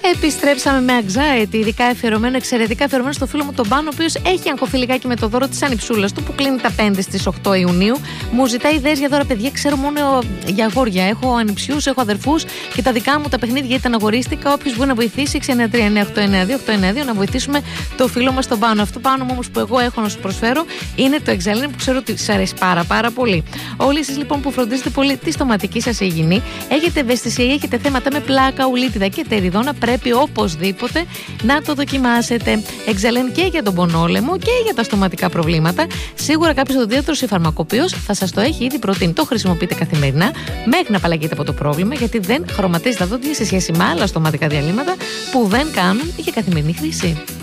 Επιστρέψαμε με anxiety, ειδικά εξαιρετικά αφιερωμένο στο φίλο μου τον Πάνο, ο οποίος έχει αγχωθεί λιγάκι με το δώρο της ανιψούλας του που κλείνει τα 5 στις 8 Ιουνίου. Μου ζητάει ιδέες για δώρα, παιδιά. Ξέρω μόνο για αγόρια. Έχω ανιψιούς, έχω αδερφούς και τα δικά μου τα παιχνίδια ήταν αγορίστικα. Όποιος μπορεί να βοηθήσει, 693-9892 να βοηθήσουμε το φίλο μας τον Πάνο. Αυτό πάνω όμως που εγώ έχω να σου προσφέρω είναι το Exalin που ξέρω ότι σας αρέσει πάρα πολύ. Όλοι εσείς λοιπόν που φροντίζετε πολύ τη στοματική σας υγιεινή, έχετε ευαισθησία ή έχετε θέματα με πλάκα, ουλίτιδα και τεριδόνα, πρέπει οπωσδήποτε να το δοκιμάσετε. Exalin και για τον πονόλεμο και για τα στοματικά προβλήματα. Σίγουρα κάποιος οδοντίατρος ή φαρμακοποιός θα σας το έχει ήδη προτείνει. Το χρησιμοποιείτε καθημερινά μέχρι να απαλλαγείτε από το πρόβλημα, γιατί δεν χρωματίζει τα δόντια σε σχέση με άλλα στοματικά διαλύματα που δεν κάνουν για καθημερινή χρήση.